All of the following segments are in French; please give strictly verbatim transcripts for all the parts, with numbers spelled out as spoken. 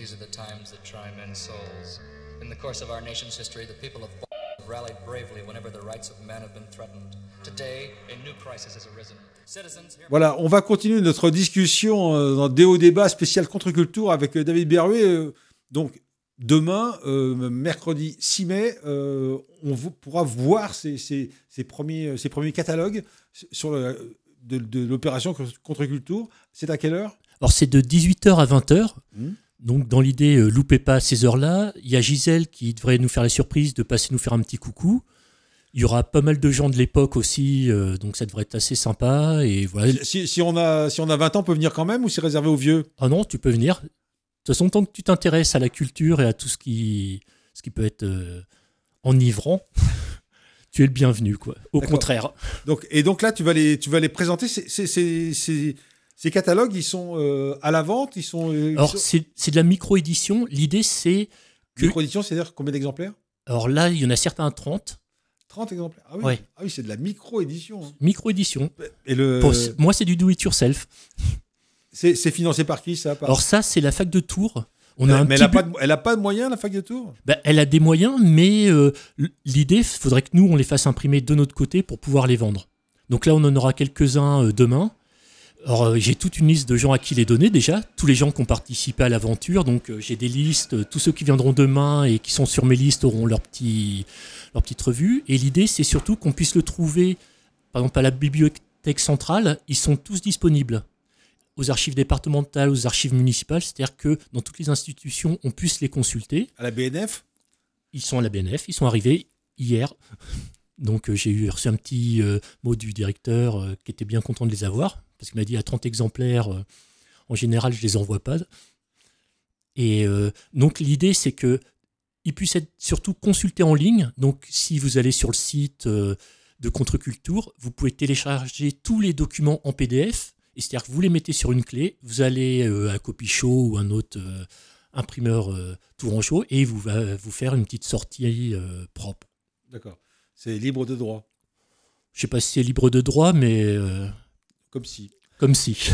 these are the times that try men's souls. In the course of our nation's history, the people of have rallied bravely whenever the rights of man have been threatened. Today, a new crisis has arisen. Citizens... Voilà, on va continuer notre discussion euh, dans Déo Débat spécial contre-culture avec euh, David Berruet. Euh, donc, demain, euh, mercredi six mai, euh, on v- pourra voir ces, ces, ces, premiers, ces premiers catalogues sur le, de, de l'opération contre-culture. C'est à quelle heure ? Alors, c'est de dix-huit heures à vingt heures. Mmh. Donc, dans l'idée, euh, loupez pas ces heures-là. Il y a Gisèle qui devrait nous faire la surprise de passer nous faire un petit coucou. Il y aura pas mal de gens de l'époque aussi, euh, donc ça devrait être assez sympa. Et voilà. Si, si, on a, si on a vingt ans, on peut venir quand même ou c'est réservé aux vieux ? Ah non, tu peux venir. De toute façon, tant que tu t'intéresses à la culture et à tout ce qui, ce qui peut être euh, enivrant, tu es le bienvenu, quoi. Au D'accord. contraire. Donc, et donc là, tu vas les, tu vas les présenter. C'est, c'est, c'est, c'est, ces catalogues, ils sont euh, à la vente, ils sont. Euh, Alors, ils sont... c'est, c'est de la micro-édition. L'idée, c'est que... Micro-édition, c'est-à-dire combien d'exemplaires ? Alors là, il y en a certains à trente. trente exemplaires. Ah oui, Ouais. ah oui, c'est de la micro-édition. Hein. Micro-édition. Et le... Pour, moi, c'est du do-it-yourself. C'est, c'est financé par qui, ça ? Par... Alors ça, c'est la fac de Tours. On mais a un mais petit elle n'a bu- pas, de- elle a pas de moyens, la fac de Tours ? Ben, elle a des moyens, mais euh, l'idée, il faudrait que nous, on les fasse imprimer de notre côté pour pouvoir les vendre. Donc là, on en aura quelques-uns euh, demain. Alors, euh, j'ai toute une liste de gens à qui les donner déjà, tous les gens qui ont participé à l'aventure. Donc, euh, j'ai des listes, euh, tous ceux qui viendront demain et qui sont sur mes listes auront leur, petit, leur petite revue. Et l'idée, c'est surtout qu'on puisse le trouver, par exemple, à la bibliothèque centrale, ils sont tous disponibles. Aux archives départementales, aux archives municipales, c'est-à-dire que dans toutes les institutions, on puisse les consulter. À la B N F ? Ils sont à la B N F, ils sont arrivés hier. Donc euh, j'ai eu reçu un petit euh, mot du directeur euh, qui était bien content de les avoir, parce qu'il m'a dit à trente exemplaires, euh, en général, je ne les envoie pas. Et euh, donc l'idée, c'est qu'ils puissent être surtout consultés en ligne. Donc si vous allez sur le site euh, de Contre-Culture, vous pouvez télécharger tous les documents en P D F. Et c'est-à-dire que vous les mettez sur une clé, vous allez euh, à Copichaud ou un autre euh, imprimeur euh, tourangeau et il vous va vous faire une petite sortie euh, propre. D'accord. C'est libre de droit. Je ne sais pas si c'est libre de droit, mais euh, Comme si. comme si.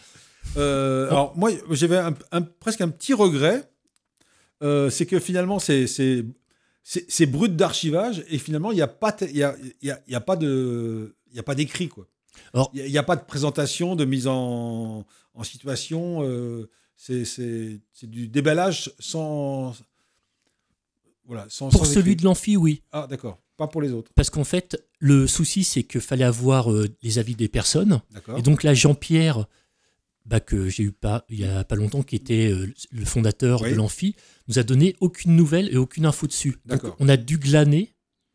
Euh, alors, moi, j'avais un, un, presque un petit regret. Euh, c'est que finalement, c'est, c'est, c'est, c'est brut d'archivage et finalement, il n'y a, y a, y a, y a pas de, y a pas d'écrit, quoi. Il n'y a, a pas de présentation, de mise en, en situation. Euh, c'est, c'est, c'est du déballage sans. Voilà, sans, pour sans celui écrit. de l'amphi, oui. Ah, d'accord. Pas pour les autres. Parce qu'en fait, le souci, c'est qu'il fallait avoir euh, les avis des personnes. D'accord. Et donc là, Jean-Pierre, bah, que j'ai eu pas, il n'y a pas longtemps, qui était euh, le fondateur oui. de l'amphi, nous a donné aucune nouvelle et aucune info dessus. D'accord. Donc on a dû glaner.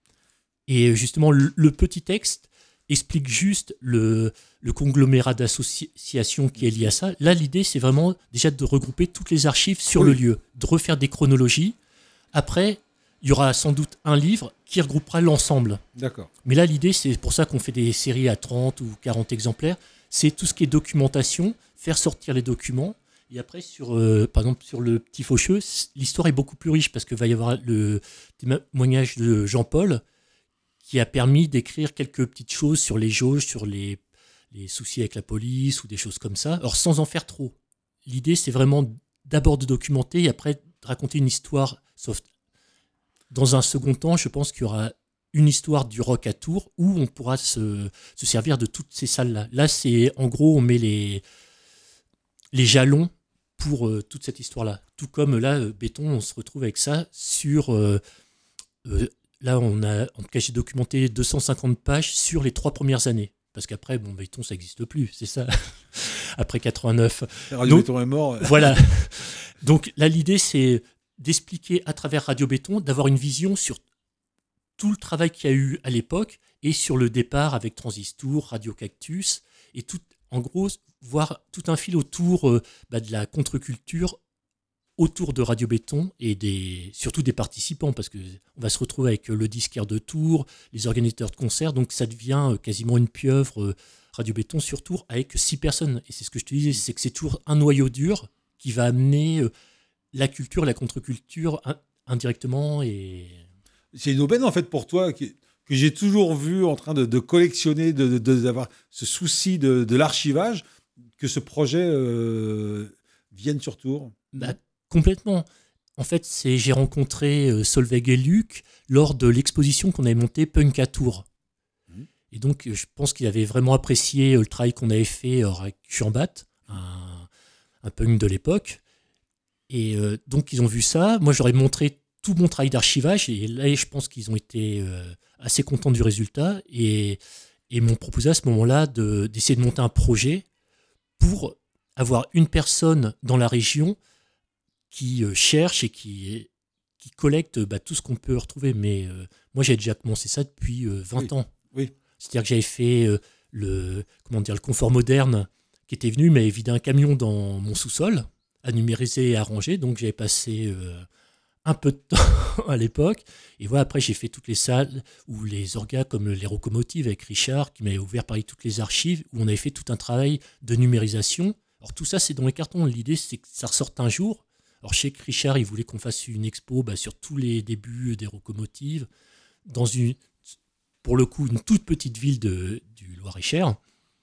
Et justement, le, le petit texte explique juste le, le conglomérat d'associations qui est lié à ça. Là, l'idée, c'est vraiment déjà de regrouper toutes les archives sur oui. le lieu, de refaire des chronologies. Après, il y aura sans doute un livre qui regroupera l'ensemble. D'accord. Mais là, l'idée, c'est pour ça qu'on fait des séries à trente ou quarante exemplaires. C'est tout ce qui est documentation, faire sortir les documents. Et après, sur, euh, par exemple, sur le Petit Faucheux, l'histoire est beaucoup plus riche parce qu'il va y avoir le témoignage de Jean-Paul qui a permis d'écrire quelques petites choses sur les jauges, sur les, les soucis avec la police ou des choses comme ça. Alors, sans en faire trop. L'idée, c'est vraiment d'abord de documenter et après de raconter une histoire soft. Dans un second temps, je pense qu'il y aura une histoire du rock à Tours où on pourra se, se servir de toutes ces salles-là. Là, c'est en gros, on met les, les jalons pour euh, toute cette histoire-là. Tout comme là, euh, Béton, on se retrouve avec ça sur... Euh, euh, là, on a, en tout cas, j'ai documenté deux cent cinquante pages sur les trois premières années. Parce qu'après, bon, Béton, ça n'existe plus, c'est ça. Après quatre-vingt-neuf. Radio Béton est mort. Voilà. Donc là, l'idée, c'est d'expliquer à travers Radio Béton, d'avoir une vision sur tout le travail qu'il y a eu à l'époque et sur le départ avec Transistor, Radio Cactus, et tout, en gros, voir tout un fil autour euh, bah, de la contre-culture, autour de Radio Béton et des, surtout des participants, parce qu'on va se retrouver avec le disquaire de Tours, les organisateurs de concerts, donc ça devient euh, quasiment une pieuvre euh, Radio Béton sur Tours avec six personnes. Et c'est ce que je te disais, c'est que c'est toujours un noyau dur qui va amener euh, la culture, la contre-culture in- indirectement. Et... C'est une aubaine, en fait, pour toi, qui, que j'ai toujours vu en train de, de collectionner, de, de, d'avoir ce souci de, de l'archivage, que ce projet euh, vienne sur Tours. Bah, Complètement. En fait, c'est, j'ai rencontré euh, Solveig et Luc lors de l'exposition qu'on avait montée Punk à Tours. Mmh. Et donc, je pense qu'ils avaient vraiment apprécié euh, le travail qu'on avait fait euh, avec Chambat, un, un punk de l'époque. Et euh, donc, ils ont vu ça. Moi, j'aurais montré tout mon travail d'archivage. Et là, je pense qu'ils ont été euh, assez contents du résultat. Et, et m'ont proposé à ce moment-là de, d'essayer de monter un projet pour avoir une personne dans la région qui euh, cherche et qui, qui collecte bah, tout ce qu'on peut retrouver. Mais euh, moi, j'ai déjà commencé ça depuis euh, vingt oui. ans. Oui. C'est-à-dire que j'avais fait euh, le, comment dire, le confort moderne qui était venu, m'avait vidé un camion dans mon sous-sol, à numériser et à ranger. Donc, j'avais passé euh, un peu de temps à l'époque. Et voilà, après, j'ai fait toutes les salles ou les orgas comme les locomotives avec Richard, qui m'avait ouvert pareil toutes les archives, où on avait fait tout un travail de numérisation. Alors, tout ça, c'est dans les cartons. L'idée, c'est que ça ressorte un jour. Alors, chez Richard, il voulait qu'on fasse une expo bah, sur tous les débuts des locomotives, dans une, pour le coup, une toute petite ville de, du Loir-et-Cher.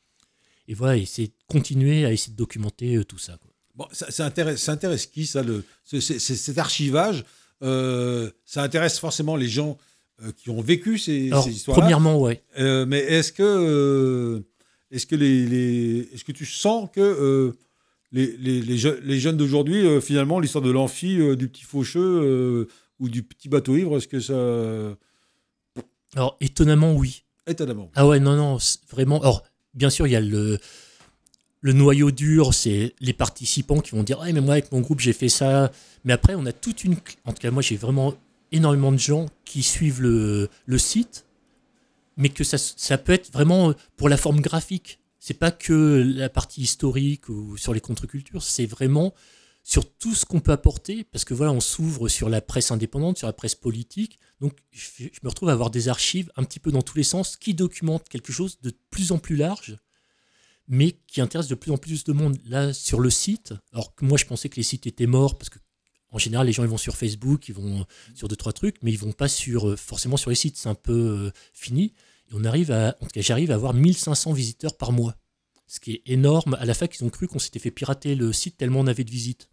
Et voilà, et c'est continuer à essayer de documenter euh, tout ça, quoi. Bon, ça, ça, intéresse, ça intéresse qui, ça, le, c'est, c'est, cet archivage euh, ça intéresse forcément les gens euh, qui ont vécu ces, Alors, ces histoires-là. premièrement, ouais. Euh, mais est-ce que, euh, est-ce que, les, les, est-ce que tu sens que euh, les, les, les, je, les jeunes d'aujourd'hui, euh, finalement, l'histoire de l'amphi, euh, du petit faucheux euh, ou du petit bateau ivre, est-ce que ça... Alors, étonnamment, oui. Étonnamment. Ah ouais, non, non, vraiment... Alors, bien sûr, il y a le... Le noyau dur, c'est les participants qui vont dire ah, « mais moi, avec mon groupe, j'ai fait ça. » Mais après, on a toute une... En tout cas, moi, j'ai vraiment énormément de gens qui suivent le, le site, mais que ça, ça peut être vraiment pour la forme graphique. C'est pas que la partie historique ou sur les contre-cultures, c'est vraiment sur tout ce qu'on peut apporter, parce que voilà, on s'ouvre sur la presse indépendante, sur la presse politique. Donc, je, je me retrouve à avoir des archives un petit peu dans tous les sens qui documentent quelque chose de plus en plus large, mais qui intéresse de plus en plus de monde. Là, sur le site, alors que moi, je pensais que les sites étaient morts, parce que en général, les gens ils vont sur Facebook, ils vont sur deux, trois trucs, mais ils ne vont pas sur, forcément sur les sites, c'est un peu euh, fini. Et on arrive à, en tout cas, j'arrive à avoir mille cinq cents visiteurs par mois, ce qui est énorme. À la fac, ils ont cru qu'on s'était fait pirater le site tellement on avait de visites.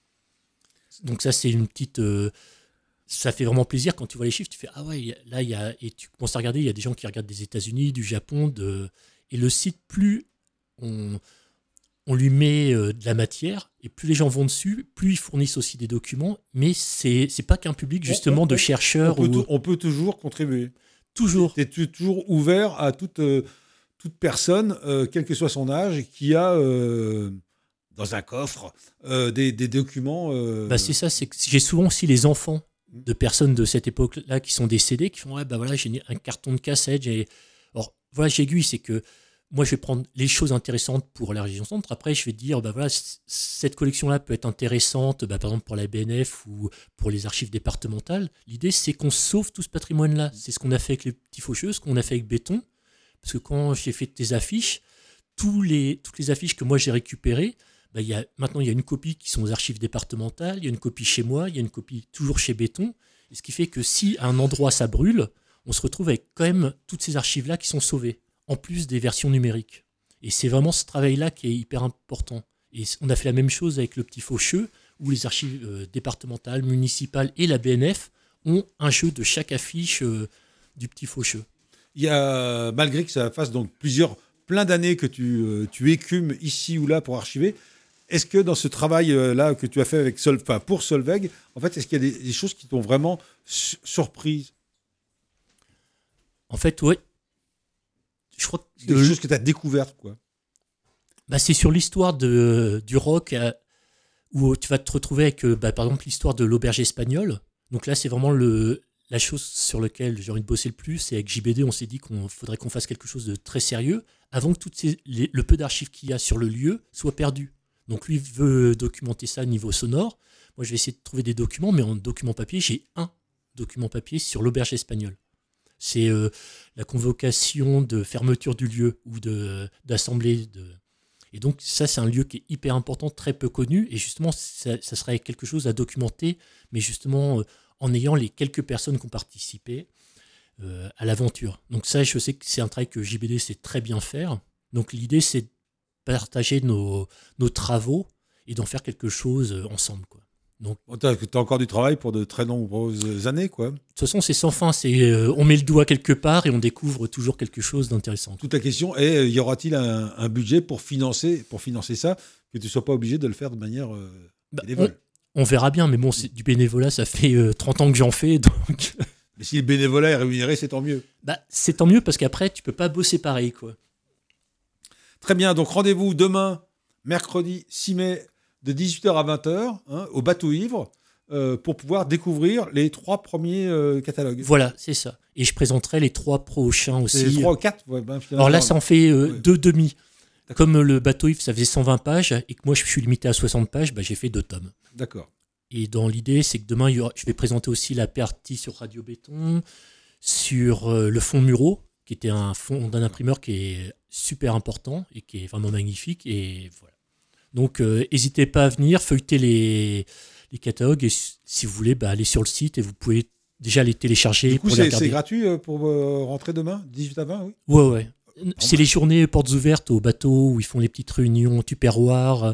Donc ça, c'est une petite... Euh, ça fait vraiment plaisir quand tu vois les chiffres, tu fais « Ah ouais, là, il y a... » Et tu commences à regarder, il y a des gens qui regardent des États-Unis, du Japon, de... et le site, plus... On, on lui met euh, de la matière, et plus les gens vont dessus, plus ils fournissent aussi des documents, mais c'est c'est pas qu'un public justement on, on, de chercheurs. On peut, ou... tout, on peut toujours contribuer. Toujours. Tu es toujours ouvert à toute, euh, toute personne, euh, quel que soit son âge, qui a euh, dans un coffre euh, des, des documents. Euh... Bah c'est ça, c'est que j'ai souvent aussi les enfants de personnes de cette époque-là qui sont décédés, qui font ouais, bah voilà, j'ai un carton de cassette. J'ai... Alors voilà, j'aiguille, c'est que moi, je vais prendre les choses intéressantes pour la région centre. Après, je vais dire, bah voilà, c- cette collection-là peut être intéressante, bah, par exemple pour la B N F ou pour les archives départementales. L'idée, c'est qu'on sauve tout ce patrimoine-là. C'est ce qu'on a fait avec les petits faucheux, ce qu'on a fait avec Béton. Parce que quand j'ai fait des affiches, tous les, toutes les affiches que moi j'ai récupérées, bah, y a, maintenant, il y a une copie qui sont aux archives départementales, il y a une copie chez moi, il y a une copie toujours chez Béton. Et ce qui fait que si à un endroit ça brûle, on se retrouve avec quand même toutes ces archives-là qui sont sauvées, en plus des versions numériques. Et c'est vraiment ce travail-là qui est hyper important. Et on a fait la même chose avec le Petit Faucheux, où les archives euh, départementales, municipales et la B N F ont un jeu de chaque affiche euh, du Petit Faucheux. Il y a, malgré que ça fasse donc plusieurs, plein d'années que tu, euh, tu écumes ici ou là pour archiver, est-ce que dans ce travail-là que tu as fait avec Sol, enfin pour Solveig, en fait, est-ce qu'il y a des, des choses qui t'ont vraiment su- surprise? En fait, ouais. Je crois que Des le- choses que tu as découvertes, quoi. bah, c'est sur l'histoire de, du rock euh, où tu vas te retrouver avec, euh, bah, par exemple, l'histoire de l'auberge espagnole. Donc là, c'est vraiment le, la chose sur laquelle j'ai envie de bosser le plus. Et avec J B D, on s'est dit qu'il faudrait qu'on fasse quelque chose de très sérieux avant que toutes ces, les- le peu d'archives qu'il y a sur le lieu soit perdu. Donc lui veut documenter ça au niveau sonore. Moi, je vais essayer de trouver des documents, mais en document papier, j'ai un document papier sur l'auberge espagnole. C'est euh, la convocation de fermeture du lieu ou de, d'assemblée. De... Et donc, ça, c'est un lieu qui est hyper important, très peu connu. Et justement, ça, ça serait quelque chose à documenter, mais justement, euh, en ayant les quelques personnes qui ont participé euh, à l'aventure. Donc ça, je sais que c'est un travail que J B D sait très bien faire. Donc l'idée, c'est de partager nos, nos travaux et d'en faire quelque chose ensemble, quoi. Donc, Bon, t'as, t'as encore du travail pour de très nombreuses années, quoi. de toute façon, c'est sans fin. C'est, euh, on met le doigt quelque part et on découvre toujours quelque chose d'intéressant. Toute la question est, euh, y aura-t-il un, un budget pour financer, pour financer ça, que tu ne sois pas obligé de le faire de manière euh, Bah, bénévole. On verra bien, mais bon, c'est du bénévolat, ça fait euh, trente ans que j'en fais, donc Mais si le bénévolat est rémunéré, c'est tant mieux. bah, c'est tant mieux parce qu'après, tu peux pas bosser pareil, quoi. Très bien, donc rendez-vous demain, mercredi six mai, de dix-huit heures à vingt heures, hein, au Bateau Ivre, euh, pour pouvoir découvrir les trois premiers euh, catalogues. Voilà, c'est ça. Et je présenterai les trois prochains aussi. C'est les trois ou quatre ouais, ben, Alors là, ça en fait euh, Ouais. deux demi. D'accord. Comme euh, le Bateau Ivre, ça faisait cent vingt pages, et que moi, je suis limité à soixante pages, bah, j'ai fait deux tomes. D'accord. Et dans l'idée, c'est que demain, il y aura- je vais présenter aussi la partie sur Radio Béton, sur euh, le fond Muro, qui était un fond d'un imprimeur qui est super important et qui est vraiment magnifique. Et voilà. Donc, n'hésitez pas à venir, feuilleter les, les catalogues, et s- si vous voulez, bah, aller sur le site et vous pouvez déjà les télécharger Du coup, pour les c'est, regarder. c'est gratuit euh, pour euh, rentrer demain, dix-huit à vingt, oui. Ouais, ouais. C'est bah. les journées portes ouvertes au bateau où ils font les petites réunions tupperware.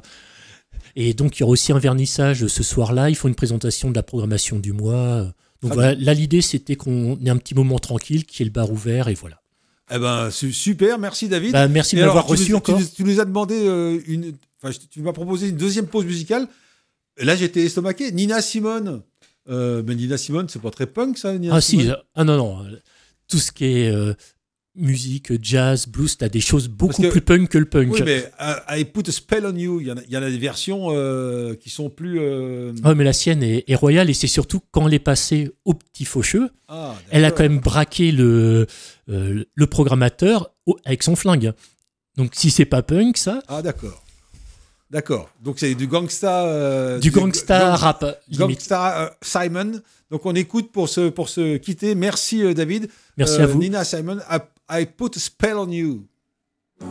Et donc, il y aura aussi un vernissage ce soir-là. Ils font une présentation de la programmation du mois. Donc Très voilà, là, l'idée, c'était qu'on ait un petit moment tranquille, qu'il y ait le bar ouvert, et voilà. Eh ben, su- super, merci David. Bah, merci Et de m'avoir alors, tu reçu nous- encore. Tu, nous- tu nous as demandé euh, une. Enfin, je- tu m'as proposé une deuxième pause musicale. Et là, j'étais estomaqué. Nina Simone. Euh, mais Nina Simone, c'est pas très punk, ça, Nina Ah si, Simone euh, ah non, non. euh, Tout ce qui est euh, musique, jazz, blues, t'as des choses beaucoup que- plus punk que le punk. Oui, mais euh, I Put a Spell on You. Il y en a, il y en a des versions euh, qui sont plus. euh, Ah, mais la sienne est, est royale, et c'est surtout quand elle est passée au Petit Faucheux, Ah, elle a d'accord. quand même braqué le, euh, le programmateur au- avec son flingue. Donc si c'est pas punk, ça, Ah, d'accord. D'accord. Donc, c'est du gangsta. euh, du gangsta gang- rap, limite. Gangsta euh, Simon. Donc, on écoute pour se, pour se quitter. Merci, euh, David. Merci Euh, à vous. Nina Simone, I, I Put a Spell on You.